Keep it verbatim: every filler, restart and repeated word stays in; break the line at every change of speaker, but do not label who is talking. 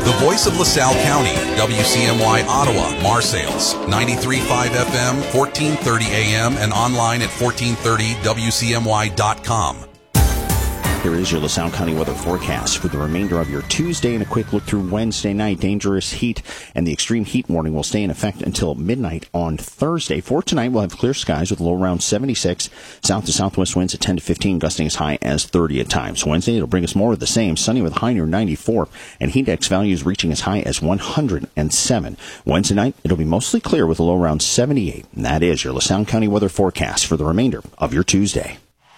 The voice of LaSalle County, W C M Y Ottawa, Marseilles, ninety-three point five F M, fourteen thirty A M, and online at fourteen thirty W C M Y dot com.
Here is your LaSalle County weather forecast for the remainder of your Tuesday and a quick look through Wednesday night. Dangerous heat and the extreme heat warning will stay in effect until midnight on Thursday. For tonight, we'll have clear skies with a low around seventy-six. South to southwest winds at ten to fifteen, gusting as high as thirty at times. Wednesday, it'll bring us more of the same. Sunny with a high near ninety-four and heat index values reaching as high as one hundred seven. Wednesday night, it'll be mostly clear with a low around seventy-eight. And that is your LaSalle County weather forecast for the remainder of your Tuesday.